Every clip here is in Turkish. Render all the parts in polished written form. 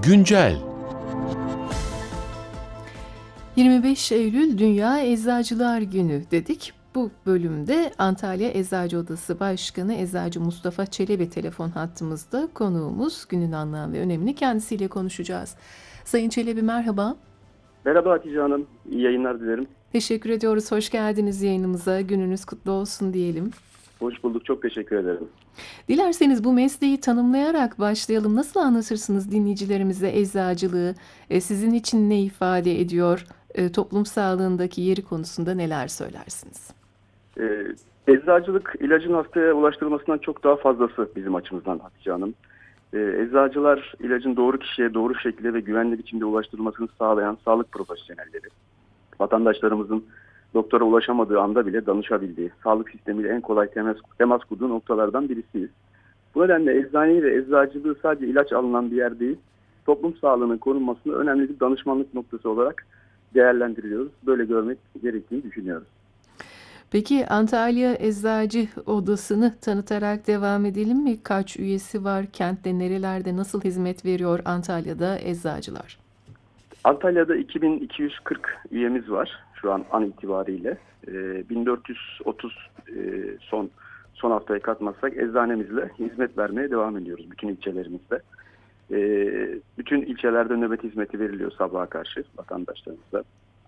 Güncel. 25 Eylül Dünya Eczacılar Günü dedik. Bu bölümde Antalya Eczacı Odası Başkanı Eczacı Mustafa Çelebi telefon hattımızda. Konuğumuz günün anlamı ve önemini kendisiyle konuşacağız. Sayın Çelebi merhaba. Merhaba Hatice Hanım, iyi yayınlar dilerim. Teşekkür ediyoruz. Hoş geldiniz yayınımıza. Gününüz kutlu olsun diyelim. Hoş bulduk, çok teşekkür ederim. Dilerseniz bu mesleği tanımlayarak başlayalım. Nasıl anlatırsınız dinleyicilerimize eczacılığı? Sizin için ne ifade ediyor? Toplum sağlığındaki yeri konusunda neler söylersiniz? Eczacılık ilacın hastaya ulaştırılmasından çok daha fazlası bizim açımızdan Hatice Hanım. Eczacılar ilacın doğru kişiye doğru şekilde ve güvenli biçimde ulaştırılmasını sağlayan sağlık profesyonelleri. Vatandaşlarımızın doktora ulaşamadığı anda bile danışabildiği, sağlık sistemiyle en kolay temas kurduğu noktalardan birisiyiz. Bu nedenle eczaneyi ve eczacılığı sadece ilaç alınan bir yer değil, toplum sağlığının korunmasında önemli bir danışmanlık noktası olarak değerlendiriyoruz. Böyle görmek gerektiğini düşünüyoruz. Peki Antalya Eczacı Odası'nı tanıtarak devam edelim mi? Kaç üyesi var? Kentte nerelerde nasıl hizmet veriyor Antalya'da eczacılar? Antalya'da 2240 üyemiz var şu an itibariyle. 1430 son haftaya katmazsak eczanemizle hizmet vermeye devam ediyoruz bütün ilçelerimizde. Bütün ilçelerde nöbet hizmeti veriliyor sabaha karşı vatandaşlarımıza.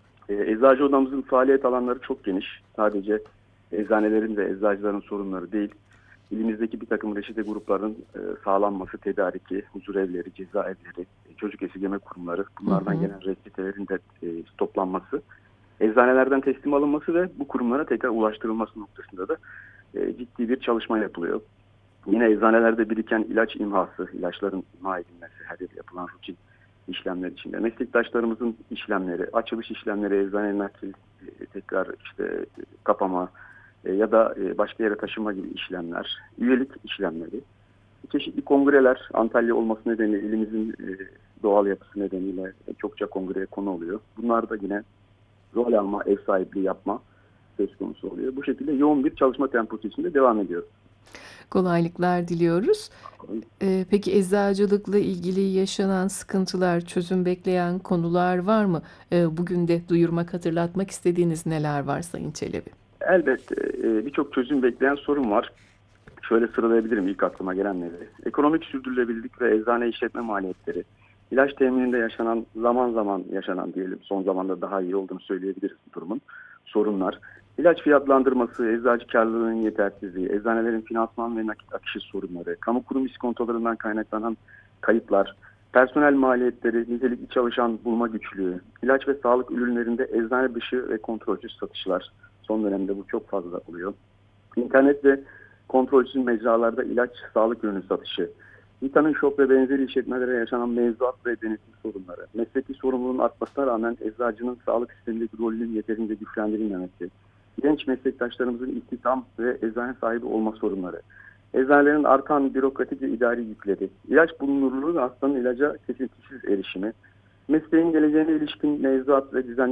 Eczacı odamızın faaliyet alanları çok geniş. Sadece eczanelerin ve eczacıların sorunları değil. İlimizdeki bir takım reçete gruplarının sağlanması, tedariki, huzur evleri, cezaevleri, çocuk esirgeme kurumları, bunlardan gelen reçetelerin de toplanması, eczanelerden teslim alınması ve bu kurumlara tekrar ulaştırılması noktasında da ciddi bir çalışma yapılıyor. Yine eczanelerde biriken ilaç imhası, ilaçların imha edilmesi, her yıl yapılan rutin işlemler içinde. Meslektaşlarımızın işlemleri, açılış işlemleri, eczane nakil, tekrar kapama ya da başka yere taşıma gibi işlemler, üyelik işlemleri, çeşitli kongreler, Antalya olması nedeniyle ilimizin doğal yapısı nedeniyle çokça kongreye konu oluyor. Bunlar da yine rol alma, ev sahipliği yapma söz konusu oluyor. Bu şekilde yoğun bir çalışma temposu içinde devam ediyoruz. Kolaylıklar diliyoruz. Peki eczacılıkla ilgili yaşanan sıkıntılar, çözüm bekleyen konular var mı? Bugün de duyurmak, hatırlatmak istediğiniz neler var Sayın Çelebi? Elbette birçok çözüm bekleyen sorun var. Şöyle sıralayabilirim ilk aklıma gelenleri. Ekonomik sürdürülebilirlik ve eczane işletme maliyetleri. İlaç temininde zaman zaman yaşanan diyelim son zamanda daha iyi olduğunu söyleyebiliriz bu durumun. Sorunlar. İlaç fiyatlandırması, eczacı karlılığının yetersizliği, eczanelerin finansman ve nakit akışı sorunları, kamu kurum iskontolarından kaynaklanan kayıplar, personel maliyetleri, nitelikli çalışan bulma güçlüğü, ilaç ve sağlık ürünlerinde eczane dışı ve kontrolsüz satışlar. Son dönemde bu çok fazla oluyor. İnternet ve kontrolsüz mecralarda ilaç, sağlık ürünü satışı, vitamin shop ve benzeri işletmelere yaşanan mevzuat ve denetim sorunları, mesleki sorumluluğun artmasına rağmen eczacının sağlık sistemindeki rolünün yeterince güçlendirilmemesi, genç meslektaşlarımızın istihdam ve eczane sahibi olma sorunları, eczanelerin artan bürokratik ve idari yükleri, ilaç bulunurluğu ve hastanın ilaca kesintisiz erişimi, mesleğin geleceğine ilişkin mevzuat ve düzen